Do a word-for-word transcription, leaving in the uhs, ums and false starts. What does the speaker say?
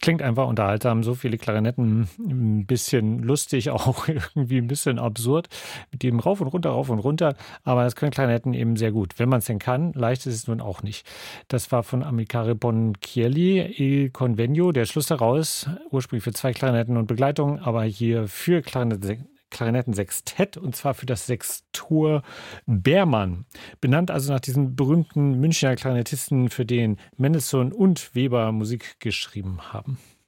Klingt einfach unterhaltsam, so viele Klarinetten, ein bisschen lustig, auch irgendwie ein bisschen absurd, mit dem rauf und runter, rauf und runter, aber das können Klarinetten eben sehr gut, wenn man es denn kann. Leicht ist es nun auch nicht. Das war von Amilcare Ponchielli, Il Convegno, der Schluss daraus, ursprünglich für zwei Klarinetten und Begleitung, aber hier für Klarinetten, Klarinettensextett, und zwar für das Sextur Bermann. Benannt also nach diesem berühmten Münchner Klarinettisten, für den Mendelssohn und Weber Musik geschrieben haben.